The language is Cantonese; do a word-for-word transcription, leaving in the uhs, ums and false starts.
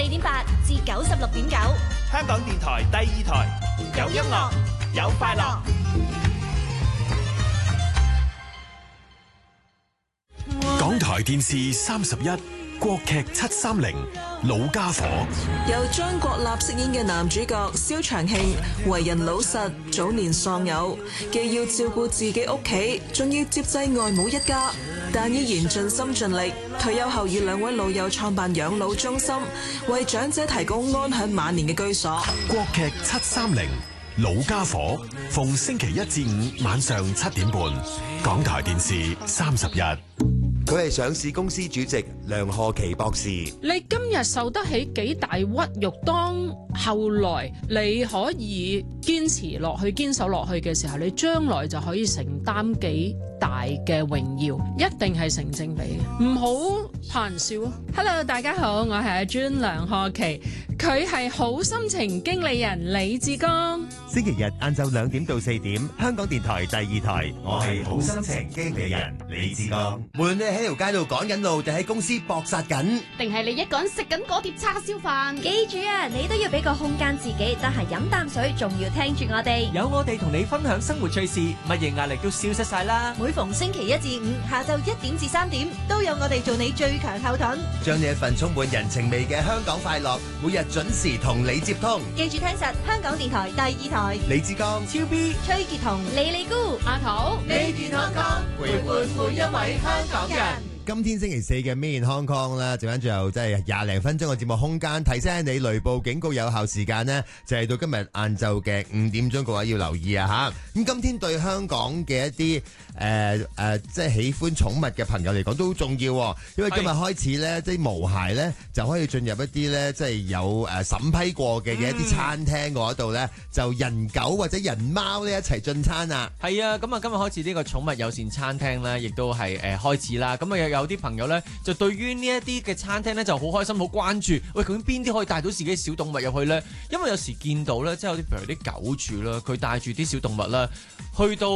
點八至九十六點九， 香港電台第二台，有音樂，有快樂。 港台電視三十一，國劇七三零，老家伙。 由張國立飾演嘅男主角蕭長慶，為人老實，早年喪偶，既要照顧自己屋企，仲要接濟外母一家，但依然盡心盡力。退休後與兩位老友創辦養老中心，為長者提供安享晚年嘅居所。 國劇七三零，老家伙，逢星期一至五晚上七點半，港台電視三十一。 佢係上市公司主席梁賀琪博士。 你今日受得起幾大屈辱，當後來你可以堅持落去、堅守落去嘅時候，你將來就可以承擔幾大嘅榮耀，一定係成正比嘅，唔好怕人笑啊 ！Hello， 大家好，我係阿專梁賀琪，佢係好心情經理人李志剛。 星期日晏晝兩點到四點，香港電台第二台，我係好心情經理人李志剛。 無論你喺條街度趕緊路，定喺公司搏殺緊， 定係你一個人食緊嗰碟叉燒飯， 記住啊，你都要俾個空間自己，得閒飲啖水，仲要聽住我哋。 有我哋同你分享生活趣事，乜嘢壓力都消失晒啦。 每逢星期一至五下晝一點至三點，都有我哋做你最強後盾， 將你一份充滿人情味嘅香港快樂，每日準時同你接通。 記住聽實香港電台第二台， 李志剛、 超 B、 崔潔彤、李利姑、 阿桃， 你健康康，陪伴每一位香港人。今天星期四嘅 Made in Hong Kong 啦，剩翻最後即係廿零分鐘嘅節目空間，提醒你雷暴警告有效時間呢，就係到今日晏晝嘅五點鐘嘅話要留意啊吓。咁今天對香港嘅一啲誒誒，即係喜歡寵物嘅朋友嚟講都好重要，因為今日開始咧，即係毛孩咧就可以進入一啲咧，即係有誒審批過嘅嘅一啲餐廳嗰度咧，就人狗或者人貓咧一齊進餐啊。 係啊，咁啊今日開始呢個寵物友善餐廳咧，亦都係誒開始啦。咁啊有有啲朋友咧，就對於呢一啲嘅餐廳咧就好開心，好關注。喂，究竟邊啲可以帶到自己嘅小動物入去咧？因為有時見到咧，即係有啲譬如啲狗主啦，佢帶住啲小動物啦，去到